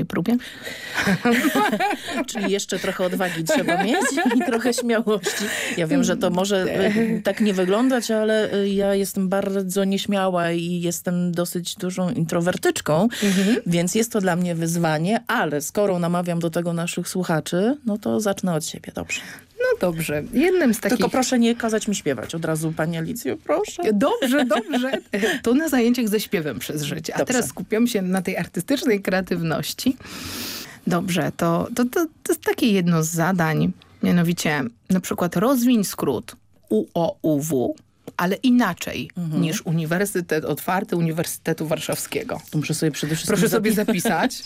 drugiej próbie? Czyli jeszcze trochę odwagi trzeba mieć i trochę śmiałości. Ja wiem, że to może tak nie wyglądać, ale ja jestem bardzo nieśmiała i jestem dosyć dużą introwertyczką, więc jest to dla mnie wyzwanie, ale skoro namawiam do tego naszych słuchaczy, no to zacznę od siebie, dobrze. No dobrze. Jednym z takich... Tylko proszę nie kazać mi śpiewać od razu, pani Alicjo, proszę. Dobrze, dobrze. To na zajęciach ze śpiewem przez życie. A Dobrze. teraz skupiam się na tej artystycznej kreatywności. Dobrze, to jest takie jedno z zadań. Mianowicie na przykład rozwiń skrót UOUW, ale inaczej niż Uniwersytet Otwarty Uniwersytetu Warszawskiego. To muszę sobie przede wszystkim Proszę sobie zapisać.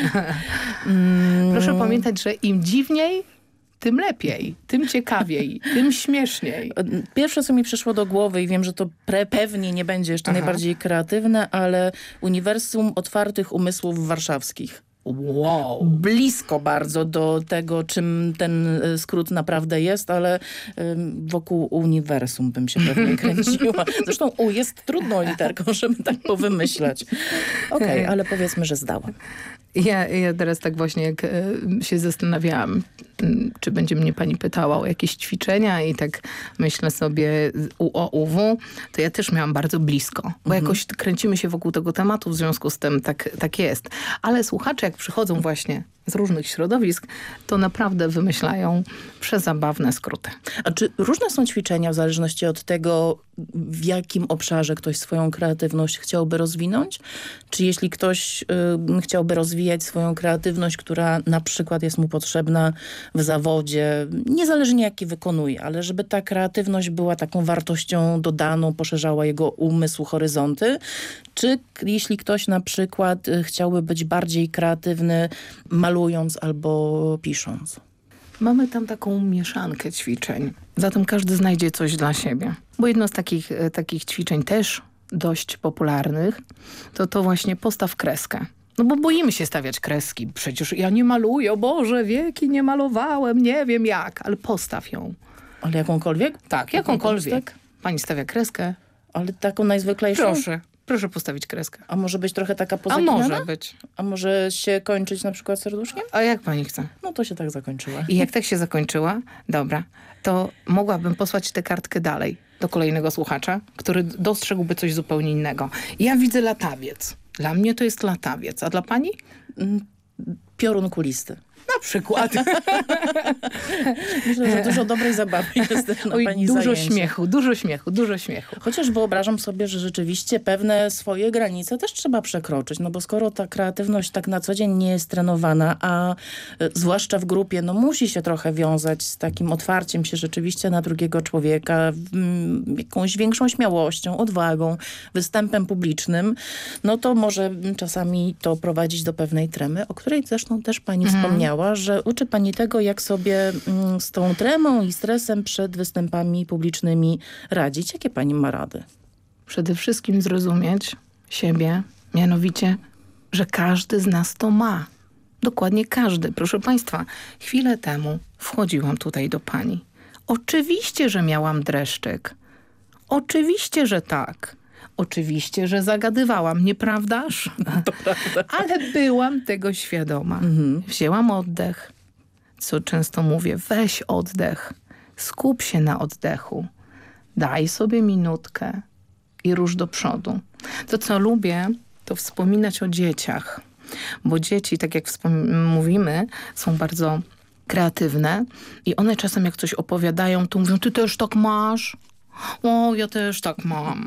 Proszę pamiętać, że im dziwniej, tym lepiej, tym ciekawiej, tym śmieszniej. Pierwsze, co mi przyszło do głowy i wiem, że to pewnie nie będzie jeszcze najbardziej kreatywne, ale Uniwersum Otwartych Umysłów Warszawskich. Wow. Blisko bardzo do tego, czym ten skrót naprawdę jest, ale wokół uniwersum bym się pewnie kręciła. Zresztą U jest trudną literką, żeby tak powymyślać. Okej, ale powiedzmy, że zdałam. Ja teraz tak właśnie jak się zastanawiałam, czy będzie mnie pani pytała o jakieś ćwiczenia i tak myślę sobie UOUW, to ja też miałam bardzo blisko, bo jakoś kręcimy się wokół tego tematu, w związku z tym tak jest. Ale słuchacze jak przychodzą właśnie z różnych środowisk, to naprawdę wymyślają przezabawne skróty. A czy różne są ćwiczenia w zależności od tego, w jakim obszarze ktoś swoją kreatywność chciałby rozwinąć? Czy jeśli ktoś chciałby rozwijać swoją kreatywność, która na przykład jest mu potrzebna w zawodzie, niezależnie jaki wykonuje, ale żeby ta kreatywność była taką wartością dodaną, poszerzała jego umysł, horyzonty? Czy jeśli ktoś na przykład chciałby być bardziej kreatywny, malując albo pisząc? Mamy tam taką mieszankę ćwiczeń. Zatem każdy znajdzie coś dla siebie. Bo jedno z takich ćwiczeń też dość popularnych, to właśnie postaw kreskę. No bo boimy się stawiać kreski. Przecież ja nie maluję, o Boże, wieki nie malowałem, nie wiem jak, ale postaw ją. Ale jakąkolwiek? Tak, jakąkolwiek. Pani stawia kreskę. Ale taką najzwyklejszą? Proszę postawić kreskę. A może być trochę taka A pozaginana? może być. A może się kończyć na przykład serduszkiem? A jak pani chce? No to się tak zakończyła. I jak tak się zakończyła, dobra, to mogłabym posłać tę kartkę dalej do kolejnego słuchacza, który dostrzegłby coś zupełnie innego. Ja widzę latawiec. Dla mnie to jest latawiec. A dla pani? Piorun kulisty. Na przykład. Myślę, że dużo dobrej zabawy jest też na pani dużo zajęciach. Dużo śmiechu. Chociaż wyobrażam sobie, że rzeczywiście pewne swoje granice też trzeba przekroczyć, no bo skoro ta kreatywność tak na co dzień nie jest trenowana, a zwłaszcza w grupie, no musi się trochę wiązać z takim otwarciem się rzeczywiście na drugiego człowieka, jakąś większą śmiałością, odwagą, występem publicznym, no to może czasami to prowadzić do pewnej tremy, o której zresztą też pani wspomniała, że uczy pani tego, jak sobie z tą tremą i stresem przed występami publicznymi radzić. Jakie pani ma rady? Przede wszystkim zrozumieć siebie, mianowicie, że każdy z nas to ma. Dokładnie każdy. Proszę państwa, chwilę temu wchodziłam tutaj do pani. Oczywiście, że miałam dreszczyk. Oczywiście, że tak. Oczywiście, że zagadywałam, nieprawdaż? To prawda. Ale byłam tego świadoma. Wzięłam oddech. Co często mówię, weź oddech. Skup się na oddechu. Daj sobie minutkę i rusz do przodu. To, co lubię, to wspominać o dzieciach. Bo dzieci, tak jak mówimy, są bardzo kreatywne i one czasem jak coś opowiadają, to mówią, ty też tak masz? O, ja też tak mam.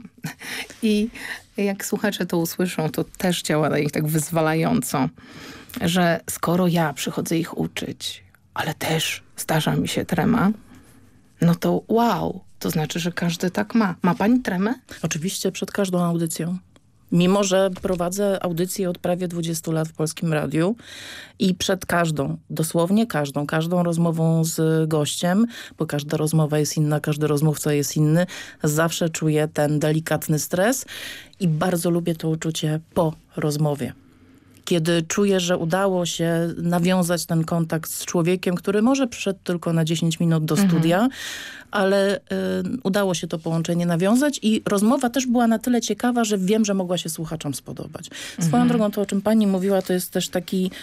I jak słuchacze to usłyszą, to też działa na nich tak wyzwalająco, że skoro ja przychodzę ich uczyć, ale też zdarza mi się trema, no to wow, to znaczy, że każdy tak ma. Ma pani tremę? Oczywiście przed każdą audycją. Mimo że prowadzę audycję od prawie 20 lat w Polskim Radiu i przed każdą, dosłownie każdą rozmową z gościem, bo każda rozmowa jest inna, każdy rozmówca jest inny, zawsze czuję ten delikatny stres i bardzo lubię to uczucie po rozmowie. Kiedy czuję, że udało się nawiązać ten kontakt z człowiekiem, który może przyszedł tylko na 10 minut do studia, ale udało się to połączenie nawiązać i rozmowa też była na tyle ciekawa, że wiem, że mogła się słuchaczom spodobać. Swoją drogą to, o czym pani mówiła, to jest też taki